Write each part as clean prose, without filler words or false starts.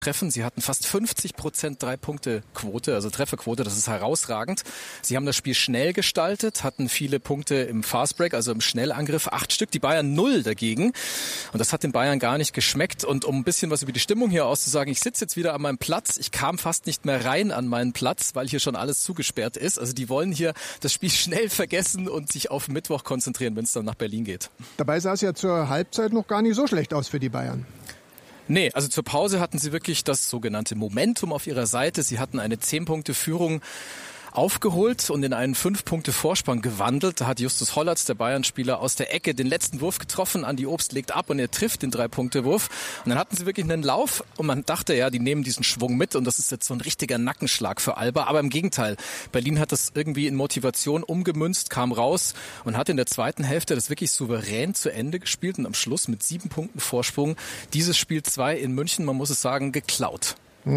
treffen. Sie hatten fast 50% Drei-Punkte-Quote, also Trefferquote, das ist herausragend. Sie haben das Spiel schnell gestaltet, hatten viele Punkte im Fastbreak, also im Schnellangriff, 8 Stück, die Bayern 0 dagegen. Und das hat den Bayern gar nicht geschmeckt. Und um ein bisschen was über die Stimmung hier auszusagen, ich sitze jetzt wieder an meinem Platz. Ich kam fast nicht mehr rein an meinen Platz, weil hier schon alles zugesperrt ist. Also die wollen hier das Spiel schnell vergessen und sich auf Mittwoch konzentrieren, wenn es dann nach Berlin geht. Dabei sah es ja zur Halbzeit noch gar nicht so schlecht aus für die Bayern. Nee, also zur Pause hatten sie wirklich das sogenannte Momentum auf ihrer Seite. Sie hatten eine 10-Punkte-Führung aufgeholt und in einen 5-Punkte-Vorsprung gewandelt. Da hat Justus Hollatz, der Bayern-Spieler, aus der Ecke den letzten Wurf getroffen. Andi Obst legt ab und er trifft den 3-Punkte-Wurf. Und dann hatten sie wirklich einen Lauf und man dachte, ja, die nehmen diesen Schwung mit und das ist jetzt so ein richtiger Nackenschlag für Alba. Aber im Gegenteil, Berlin hat das irgendwie in Motivation umgemünzt, kam raus und hat in der zweiten Hälfte das wirklich souverän zu Ende gespielt und am Schluss mit 7 Punkten Vorsprung dieses Spiel 2 in München, man muss es sagen, geklaut.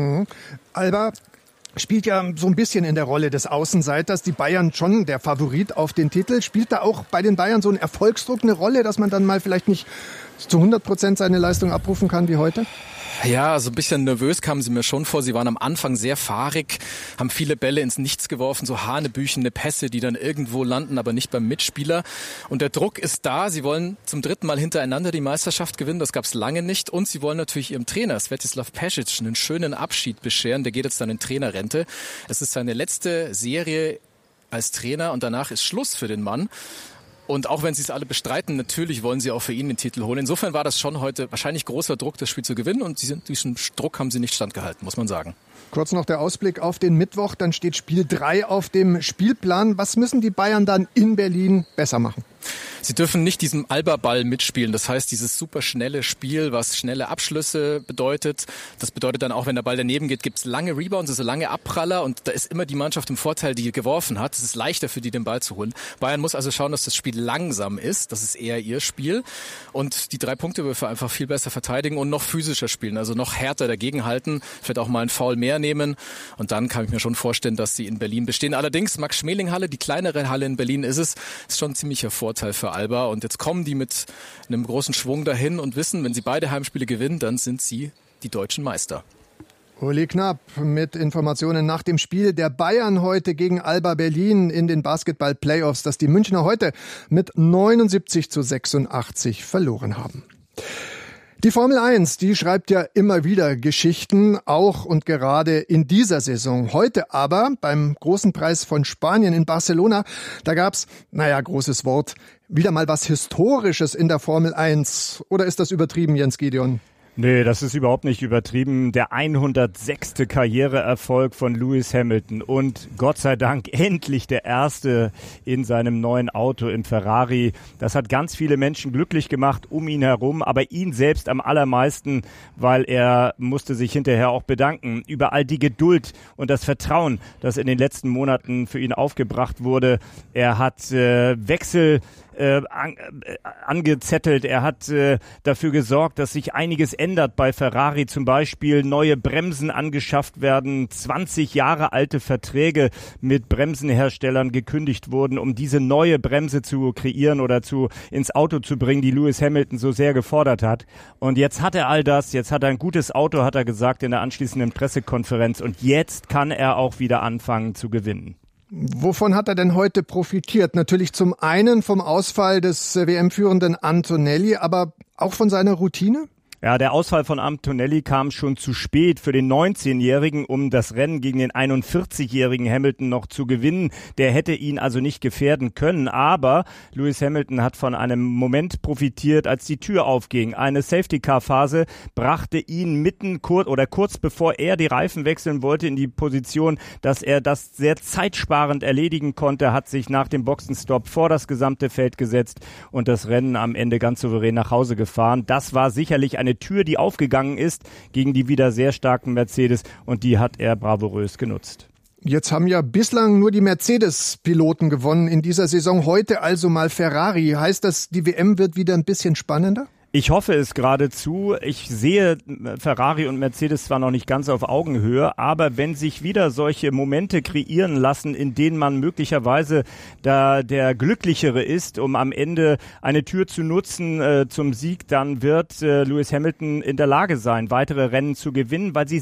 Alba spielt ja so ein bisschen in der Rolle des Außenseiters. Die Bayern schon der Favorit auf den Titel. Spielt da auch bei den Bayern so ein Erfolgsdruck eine Rolle, dass man dann mal vielleicht nicht zu 100% seine Leistung abrufen kann wie heute? Ja, so ein bisschen nervös kamen sie mir schon vor. Sie waren am Anfang sehr fahrig, haben viele Bälle ins Nichts geworfen, so hanebüchene Pässe, die dann irgendwo landen, aber nicht beim Mitspieler. Und der Druck ist da. Sie wollen zum 3. Mal hintereinander die Meisterschaft gewinnen. Das gab es lange nicht. Und sie wollen natürlich ihrem Trainer, Svetislav Pesic, einen schönen Abschied bescheren. Der geht jetzt dann in Trainerrente. Es ist seine letzte Serie als Trainer und danach ist Schluss für den Mann. Und auch wenn sie es alle bestreiten, natürlich wollen sie auch für ihn den Titel holen. Insofern war das schon heute wahrscheinlich großer Druck, das Spiel zu gewinnen. Und diesen Druck haben sie nicht standgehalten, muss man sagen. Kurz noch der Ausblick auf den Mittwoch. Dann steht Spiel 3 auf dem Spielplan. Was müssen die Bayern dann in Berlin besser machen? Sie dürfen nicht diesem Alba-Ball mitspielen. Das heißt, dieses super schnelle Spiel, was schnelle Abschlüsse bedeutet. Das bedeutet dann auch, wenn der Ball daneben geht, gibt es lange Rebounds, also lange Abpraller. Und da ist immer die Mannschaft im Vorteil, die geworfen hat. Es ist leichter für die, den Ball zu holen. Bayern muss also schauen, dass das Spiel langsam ist. Das ist eher ihr Spiel. Und die 3-Punkte-Würfe einfach viel besser verteidigen und noch physischer spielen. Also noch härter dagegenhalten. Vielleicht auch mal einen Foul mehr nehmen. Und dann kann ich mir schon vorstellen, dass sie in Berlin bestehen. Allerdings, Max-Schmeling-Halle, die kleinere Halle in Berlin ist schon ein ziemlicher Vorteil für Alba. Und jetzt kommen die mit einem großen Schwung dahin und wissen, wenn sie beide Heimspiele gewinnen, dann sind sie die deutschen Meister. Uli Knapp mit Informationen nach dem Spiel der Bayern heute gegen Alba Berlin in den Basketball-Playoffs, das die Münchner heute mit 79-86 verloren haben. Die Formel 1, die schreibt ja immer wieder Geschichten, auch und gerade in dieser Saison. Heute aber beim großen Preis von Spanien in Barcelona, da gab's, großes Wort, wieder mal was Historisches in der Formel 1. Oder ist das übertrieben, Jens Gideon? Nee, das ist überhaupt nicht übertrieben. Der 106. Karriereerfolg von Lewis Hamilton und Gott sei Dank endlich der erste in seinem neuen Auto im Ferrari. Das hat ganz viele Menschen glücklich gemacht um ihn herum, aber ihn selbst am allermeisten, weil er musste sich hinterher auch bedanken über all die Geduld und das Vertrauen, das in den letzten Monaten für ihn aufgebracht wurde. Er hat Wechsel angezettelt. Er hat dafür gesorgt, dass sich einiges ändert bei Ferrari. Zum Beispiel neue Bremsen angeschafft werden, 20 Jahre alte Verträge mit Bremsenherstellern gekündigt wurden, um diese neue Bremse zu kreieren oder ins Auto zu bringen, die Lewis Hamilton so sehr gefordert hat. Und jetzt hat er all das, jetzt hat er ein gutes Auto, hat er gesagt in der anschließenden Pressekonferenz. Und jetzt kann er auch wieder anfangen zu gewinnen. Wovon hat er denn heute profitiert? Natürlich zum einen vom Ausfall des WM-Führenden Antonelli, aber auch von seiner Routine? Ja, der Ausfall von Antonelli kam schon zu spät für den 19-Jährigen, um das Rennen gegen den 41-jährigen Hamilton noch zu gewinnen. Der hätte ihn also nicht gefährden können, aber Lewis Hamilton hat von einem Moment profitiert, als die Tür aufging. Eine Safety-Car-Phase brachte ihn kurz bevor er die Reifen wechseln wollte in die Position, dass er das sehr zeitsparend erledigen konnte, hat sich nach dem Boxenstopp vor das gesamte Feld gesetzt und das Rennen am Ende ganz souverän nach Hause gefahren. Das war sicherlich eine Tür, die aufgegangen ist gegen die wieder sehr starken Mercedes und die hat er bravourös genutzt. Jetzt haben ja bislang nur die Mercedes-Piloten gewonnen in dieser Saison, heute also mal Ferrari. Heißt das, die WM wird wieder ein bisschen spannender? Ich hoffe es geradezu. Ich sehe Ferrari und Mercedes zwar noch nicht ganz auf Augenhöhe, aber wenn sich wieder solche Momente kreieren lassen, in denen man möglicherweise da der Glücklichere ist, um am Ende eine Tür zu nutzen zum Sieg, dann wird Lewis Hamilton in der Lage sein, weitere Rennen zu gewinnen, weil sie